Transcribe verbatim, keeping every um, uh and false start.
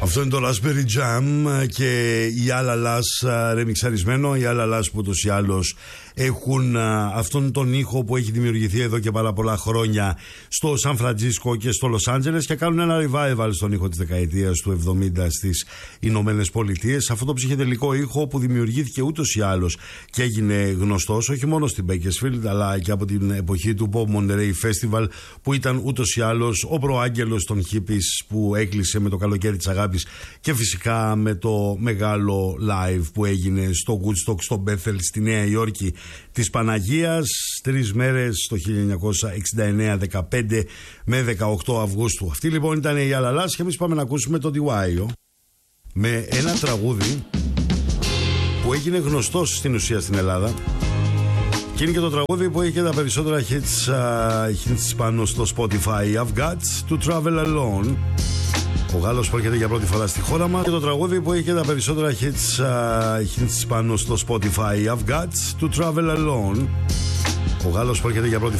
Αυτό είναι το Raspberry Jam και η Άλλαλας ρεμιξαρισμένο. Οι Άλλαλας που ούτως ή άλλως έχουν αυτόν τον ήχο που έχει δημιουργηθεί εδώ και πάρα πολλά χρόνια στο Σαν Φραντζίσκο και στο Λος Άντζελες και κάνουν ένα revival στον ήχο της δεκαετίας του εβδομήντα στις Ηνωμένες Πολιτείες. Αυτό το ψυχεδελικό ήχο που δημιουργήθηκε ούτως ή άλλως και έγινε γνωστός όχι μόνο στην Bakersfield αλλά και από την εποχή του Pop Monterey Festival, που ήταν ούτως ή άλλως ο προάγγελος των hippies που έκλεισε με το καλοκαίρι της αγάπης, και φυσικά με το μεγάλο live που έγινε στο Woodstock, στο Bethel, στη Νέα Υόρκη της Παναγίας, τρεις μέρες το χίλια εννιακόσια εξήντα εννέα, δεκαπέντε με δεκαοκτώ Αυγούστου. Αυτή λοιπόν ήταν η Άλλαλας και εμείς πάμε να ακούσουμε το Ντιουάιο με ένα τραγούδι που έγινε γνωστός στην ουσία στην Ελλάδα. Και είναι και το τραγούδι που έχει και τα περισσότερα hits, uh, hits πάνω στο Spotify. I've got to travel alone. Ο Γάλλος που έρχεται για πρώτη φορά στη χώρα μας. Και το τραγούδι που έχει και τα περισσότερα hits, uh, hits πάνω στο Spotify. I've got to travel alone. Ο Γάλλος που έρχεται για πρώτη